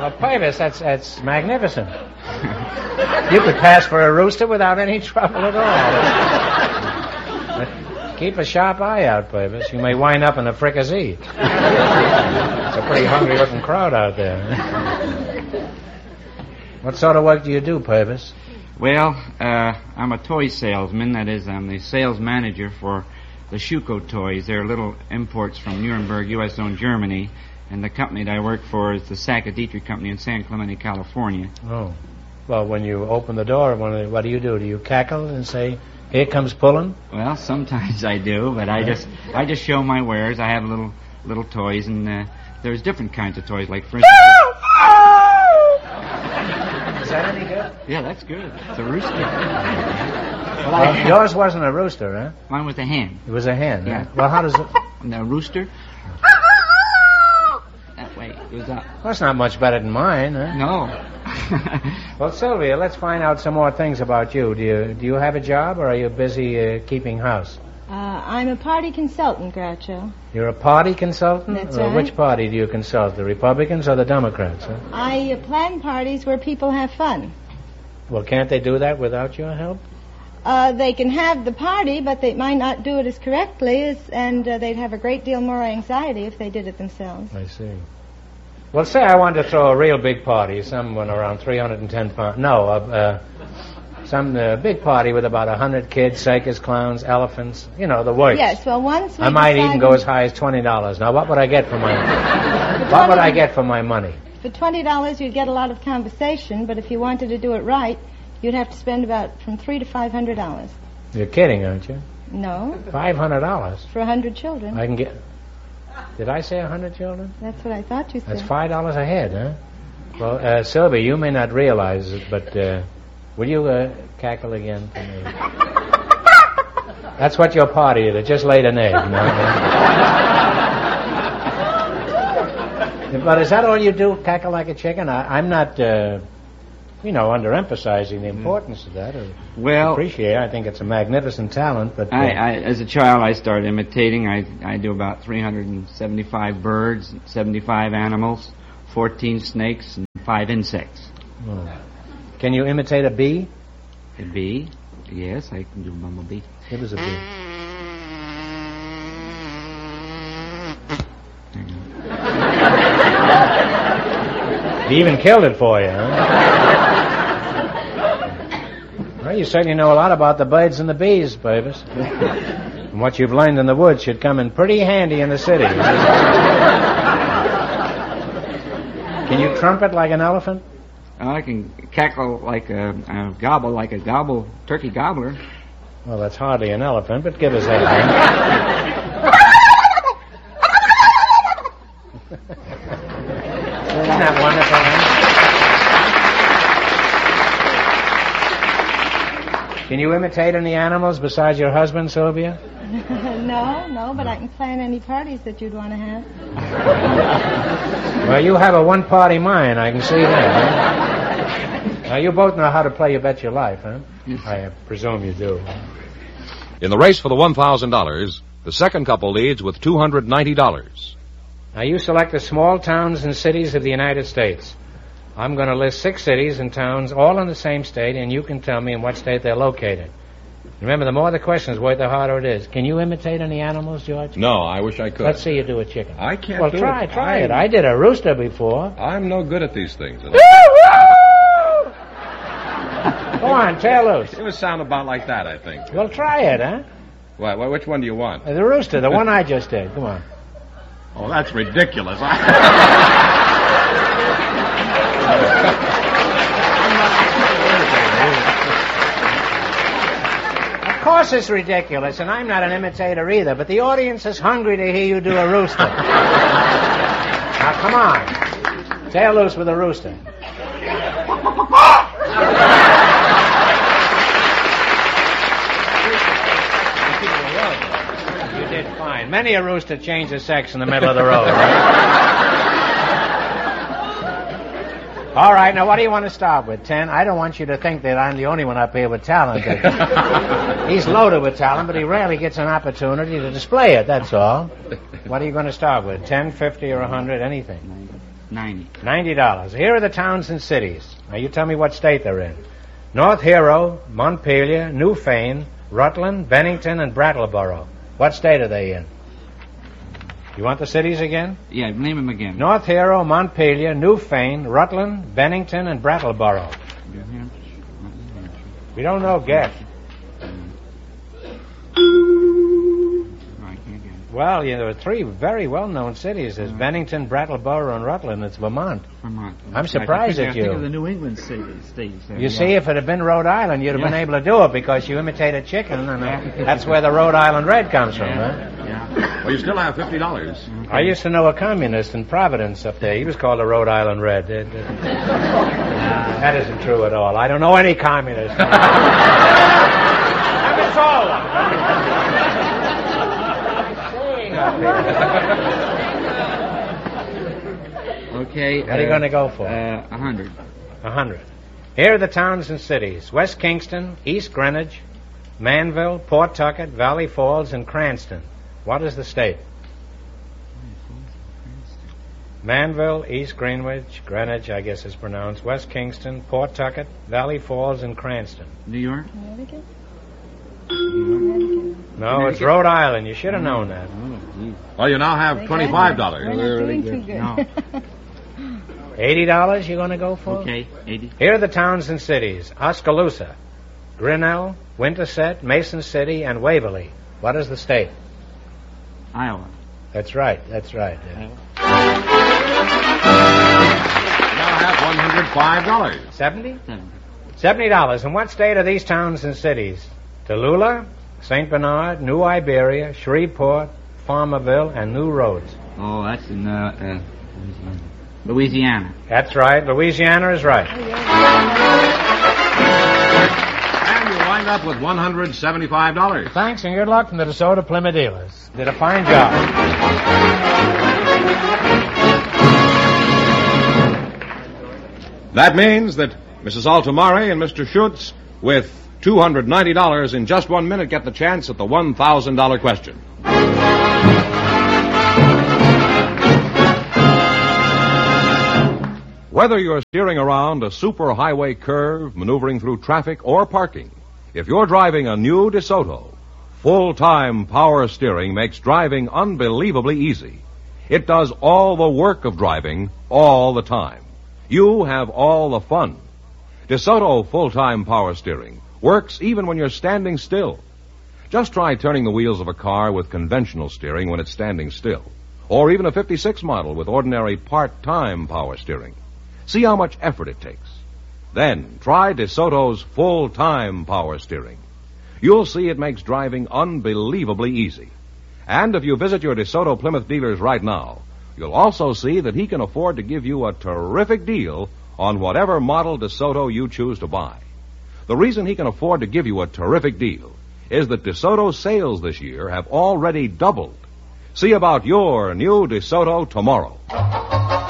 Well, Purvis, that's magnificent. You could pass for a rooster without any trouble at all. But keep a sharp eye out, Purvis. You may wind up in a fricassee. It's a pretty hungry-looking crowd out there. What sort of work do you do, Purvis? Well, I'm a toy salesman. That is, I'm the sales manager for the Schuko toys. They're little imports from Nuremberg, U.S.-owned Germany. And the company that I work for is the Sac-A-Dietrich Company in San Clemente, California. Oh. Well, when you open the door, what do? Do you cackle and say, "Here comes pulling"? Well, sometimes I do, but I just show my wares. I have little toys, and there's different kinds of toys, like for instance... Is that any good? Yeah, that's good. It's a rooster. Well, yours wasn't a rooster, huh? Mine was a hen. It was a hen, yeah. Huh? Well, how does it... The rooster... That way. It was Well, that's not much better than mine, huh? No. Well, Sylvia, let's find out some more things about you. Do you have a job, or are you busy keeping house? I'm a party consultant, Groucho. You're a party consultant? That's right. Which party do you consult, the Republicans or the Democrats? Huh? I plan parties where people have fun. Well, can't they do that without your help? They can have the party, but they might not do it as correctly, and they'd have a great deal more anxiety if they did it themselves. I see. Well, say I wanted to throw a real big party, someone around 310 pounds. No, some big party with about 100 kids, circus clowns, elephants, the works. Yes, well, once we I might even go as high as $20. Now, what would I get for my money? For $20, you'd get a lot of conversation, but if you wanted to do it right, you'd have to spend about from $300 to $500. You're kidding, aren't you? No. $500? For 100 children. I can get... Did I say 100 children? That's what I thought you said. That's $5 a head, huh? Well, Sylvia, you may not realize it, but will you cackle again for me? That's what your party is. It just laid an egg. But is that all you do, cackle like a chicken? I'm not, underemphasizing the importance of that. Well, appreciate it. I think it's a magnificent talent, but... I as a child, I started imitating. I do about 375 birds, 75 animals, 14 snakes, and 5 insects. Oh. Can you imitate a bee? A bee? Yes, I can do a bumblebee. Give us a bee. He even killed it for you, huh? Well, you certainly know a lot about the birds and the bees, Purvis. And what you've learned in the woods should come in pretty handy in the city. Can you trumpet like an elephant? I can cackle like a gobble like a turkey gobbler. Well, that's hardly an elephant, but give us that. Isn't that wonderful, huh? Can you imitate any animals besides your husband, Sylvia? No, but I can plan any parties that you'd want to have. Well, you have a one-party mind, I can see that, huh? Now, you both know how to play You Bet Your Life, huh? Yes. I presume you do. In the race for the $1,000, the second couple leads with $290. Now, you select the small towns and cities of the United States. I'm going to list 6 cities and towns, all in the same state, and you can tell me in what state they're located. Remember, the more the questions worth, the harder it is. Can you imitate any animals, George? No, I wish I could. Let's see you do a chicken. I can't Well, do try it. it. I did a rooster before. I'm no good at these things. Go on, tear loose. It would sound about like that, I think. Well, try it, huh? Well, which one do you want? The rooster, the one I just did. Come on. Oh, that's ridiculous. Of course it's ridiculous, and I'm not an imitator either, but the audience is hungry to hear you do a rooster. Now, come on. Tear loose with a rooster. You did fine. Many a rooster changes sex in the middle of the road. All right, now what do you want to start with, 10? I don't want you to think that I'm the only one up here with talent. He's loaded with talent, but he rarely gets an opportunity to display it, that's all. What are you going to start with, 10, 50, or 100, anything? 90. $90. Here are the towns and cities. Now you tell me what state they're in. North Hero, Montpelier, Newfane, Rutland, Bennington, and Brattleboro. What state are they in? You want the cities again? Yeah, name them again. North Hero, Montpelier, Newfane, Rutland, Bennington, and Brattleboro. New Hampshire. We don't know, guess. I can't get it. Well, there are three very well-known cities. There's Bennington, Brattleboro, and Rutland. It's Vermont. Vermont. I'm surprised at I think of you. the New England states. there. You see, if it had been Rhode Island, you'd have been able to do it because you imitated chicken, and that's where the Rhode Island Red comes from, huh? Yeah. Well, you still have $50. I used to know a communist in Providence up there. He was called the Rhode Island Red. That isn't true at all. I don't know any communist. Never saw one. Okay. What are you going to go for? 100. 100. Here are the towns and cities. West Kingston, East Greenwich, Manville, Pawtucket, Valley Falls, and Cranston. What is the state? Manville, East Greenwich, Greenwich, I guess it's pronounced, West Kingston, Pawtucket, Valley Falls, and Cranston. New York? Connecticut? No, it's Rhode Island. You should have known that. Oh, geez. Well, you now have We're not $25. doing too good. No. $80 you're going to go for? Okay, 80. Here are the towns and cities. Oskaloosa, Grinnell, Winterset, Mason City, and Waverly. What is the state? Iowa. That's right. Yeah. You now have $105. 70? 70. $70. And what state are these towns and cities? Tallulah, St. Bernard, New Iberia, Shreveport, Farmerville, and New Roads. Oh, that's in Louisiana. That's right. Louisiana is right. And you wind up with $175. Thanks and good luck from the DeSoto Plymouth dealers. Did a fine job. That means that Mrs. Altomare and Mr. Schutz, with $290 in just 1 minute, get the chance at the $1,000 question. Whether you're steering around a superhighway curve, maneuvering through traffic, or parking, if you're driving a new DeSoto, full-time power steering makes driving unbelievably easy. It does all the work of driving all the time. You have all the fun. DeSoto full-time power steering works even when you're standing still. Just try turning the wheels of a car with conventional steering when it's standing still, or even a 56 model with ordinary part-time power steering. See how much effort it takes. Then try DeSoto's full-time power steering. You'll see it makes driving unbelievably easy. And if you visit your DeSoto Plymouth dealers right now, you'll also see that he can afford to give you a terrific deal on whatever model DeSoto you choose to buy. The reason he can afford to give you a terrific deal is that DeSoto's sales this year have already doubled. See about your new DeSoto tomorrow.